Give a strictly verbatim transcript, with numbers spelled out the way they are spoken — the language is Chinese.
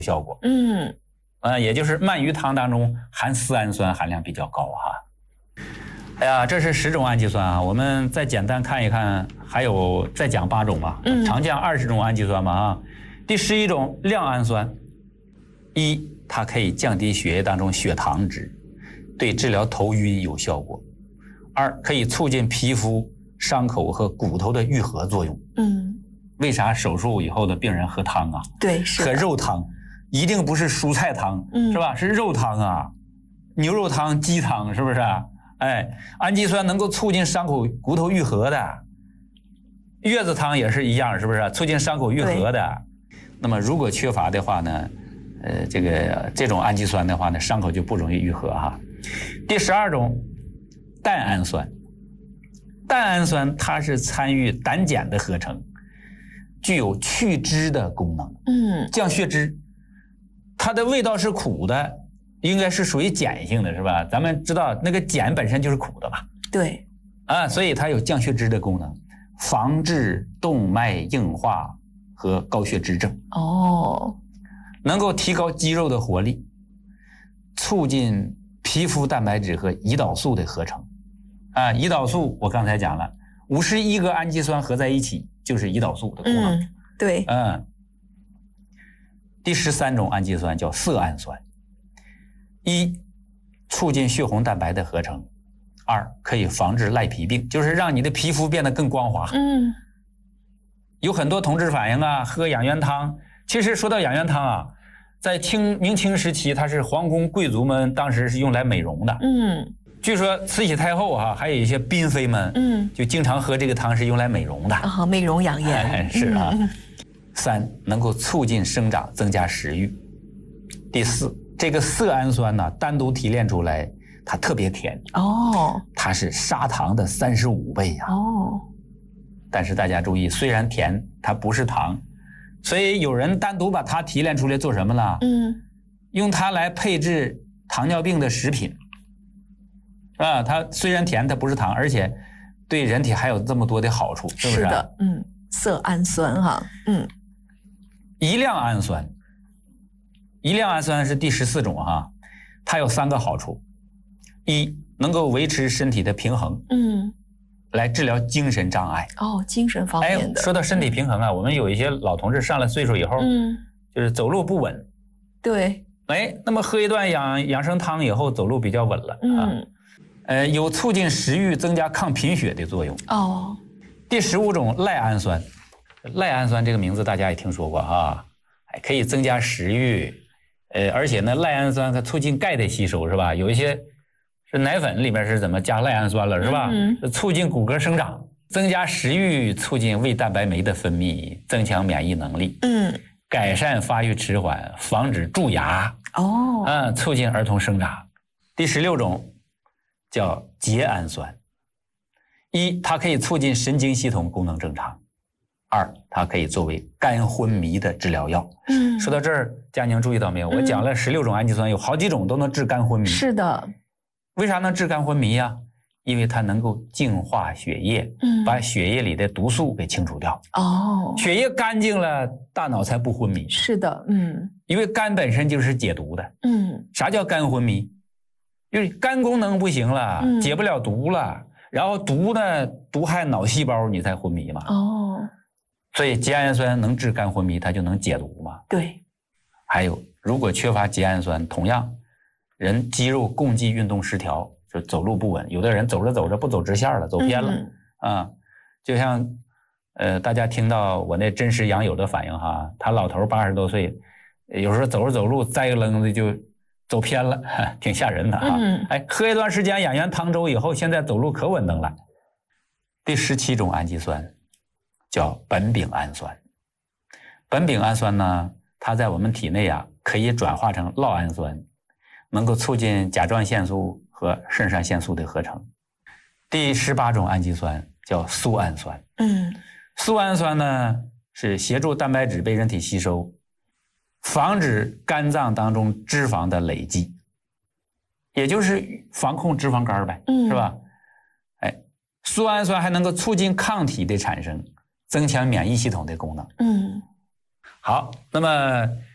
效果。 嗯， 呃，也就是鳗鱼汤当中含丝氨酸含量比较高哈。哎呀，这是十种氨基酸啊，我们再简单看一看，还有再讲八种吧。 嗯， 常讲二十种氨基酸嘛啊。第十一种亮氨酸，一，它可以降低血液当中血糖值，对治疗头晕有效果。二，可以促进皮肤、伤口和骨头的愈合作用。 嗯， 为啥手术以后的病人喝汤啊？ 对，是喝肉汤，一定不是蔬菜汤， 嗯， 是吧？是肉汤啊，牛肉汤、鸡汤，是不是啊？哎，氨基酸能够促进伤口、骨头愈合的。月子汤也是一样，是不是？促进伤口愈合的。那么如果缺乏的话呢，呃，这个这种氨基酸的话呢，伤口就不容易愈合哈。第十二种，蛋氨酸。蛋氨酸它是参与胆碱的合成，具有去脂的功能， 嗯， 降血脂。它的味道是苦的，应该是属于碱性的，是吧？咱们知道那个碱本身就是苦的吧？ 对， 啊，所以它有降血脂的功能，防治动脉硬化和高血脂症。 哦， 能够提高肌肉的活力，促进皮肤蛋白质和胰岛素的合成。啊，胰岛素我刚才讲了，五十一个氨基酸合在一起就是胰岛素的功能。 嗯，对， 嗯。第十三种氨基酸叫色氨酸，一，促进血红蛋白的合成；二，可以防治赖皮病，就是让你的皮肤变得更光滑。 嗯， 有很多同志反映啊，喝养元汤。其实说到养元汤啊，在清明清时期，它是皇宫贵族们当时是用来美容的。 嗯， 据说慈禧太后啊，还有一些嫔妃们， 嗯， 就经常喝这个汤是用来美容的。 啊，美容养颜。 哎，是啊。 嗯， 三，能够促进生长，增加食欲。第四，这个色氨酸呢，单独提炼出来，它特别甜。 哦， 它是砂糖的三十五倍呀。 哦， 但是大家注意，虽然甜，它不是糖，所以有人单独把它提炼出来做什么呢？ 嗯， 用它来配制糖尿病的食品，啊，它虽然甜，它不是糖，而且对人体还有这么多的好处，是不是？ 是的，嗯，色氨酸哈，嗯， 一亮氨酸，一亮氨酸是第十四种哈，它有三个好处：一，能够维持身体的平衡， 嗯， 来治疗精神障碍。 哦，精神方面的。 哎，说到身体平衡啊，我们有一些老同志上了岁数以后， 嗯， 就是走路不稳。 对， 哎，那么喝一段养养生汤以后，走路比较稳了。 嗯， 啊，呃，有促进食欲、增加抗贫血的作用。 哦， 第十五种赖氨酸，赖氨酸这个名字大家也听说过啊，哎，可以增加食欲，呃，而且呢，赖氨酸它促进钙的吸收，是吧？有一些是奶粉里面是怎么加赖氨酸了，是吧？ 嗯， 促进骨骼生长，增加食欲，促进胃蛋白酶的分泌，增强免疫能力。 嗯， 改善发育迟缓，防止蛀牙。 哦， 嗯，促进儿童生长。第十六种叫缬氨酸，一，它可以促进神经系统功能正常；二，它可以作为肝昏迷的治疗药。 嗯， 说到这儿，佳宁注意到没有？我讲了十六种氨基酸，有好几种都能治肝昏迷。 是的。 为啥能治肝昏迷呀？因为它能够净化血液， 嗯， 把血液里的毒素给清除掉。 哦， 血液干净了，大脑才不昏迷。 是的，嗯， 因为肝本身就是解毒的。 嗯， 啥叫肝昏迷？因为肝功能不行了， 嗯， 解不了毒了，然后毒呢毒害脑细胞，你才昏迷嘛。 哦， 所以缬氨酸能治肝昏迷，它就能解毒嘛。 对。还有，如果缺乏缬氨酸，同样，人肌肉共济运动失调，就走路不稳，有的人走着走着不走直线了，走偏了。嗯，啊，就像呃大家听到我那真实养友的反应哈，他老头八十多岁，有时候走着走路栽个愣子就走偏了，挺吓人的哈。 嗯， 哎，喝一段时间养元汤粥以后，现在走路可稳当了。第十七种氨基酸叫苯丙氨酸，苯丙氨酸呢，它在我们体内啊可以转化成酪氨酸，能够促进甲状腺素和肾上腺素的合成。第十八种氨基酸叫苏氨酸， 嗯， 苏氨酸呢是协助蛋白质被人体吸收，防止肝脏当中脂肪的累积，也就是防控脂肪肝呗， 嗯， 是吧？哎，苏氨酸还能够促进抗体的产生，增强免疫系统的功能。 嗯， 好，那么